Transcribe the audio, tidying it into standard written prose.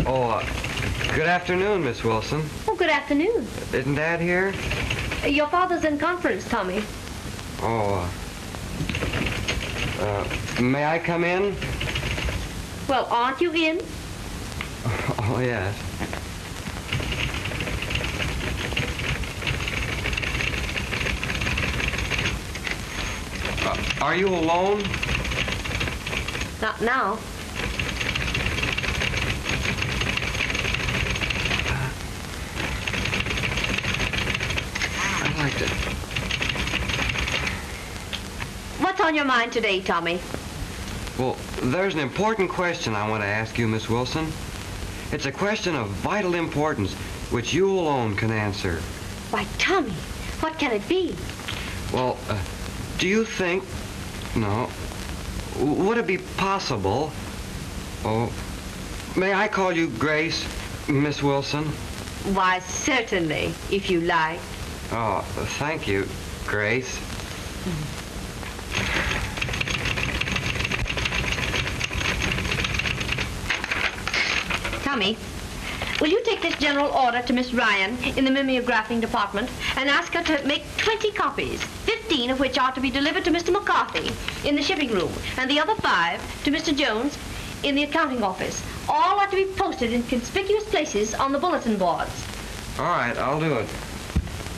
Good afternoon, Miss Wilson. Oh, good afternoon. Isn't Dad here? Your father's in conference, Tommy. May I come in? Well, aren't you in? Oh, yes. Are you alone? Not now. I'd like to... What's on your mind today, Tommy? Well, there's an important question I want to ask you, Miss Wilson. It's a question of vital importance, which you alone can answer. Why, Tommy, what can it be? Well, do you think... No. Would it be possible... Oh, may I call you Grace, Miss Wilson? Why, certainly, if you like. Oh, thank you, Grace. Tommy, will you take this general order to Miss Ryan in the mimeographing department and ask her to make 20 copies, 15 of which are to be delivered to Mr. McCarthy in the shipping room, and the other 5 to Mr. Jones in the accounting office. All are to be posted in conspicuous places on the bulletin boards. All right, I'll do it.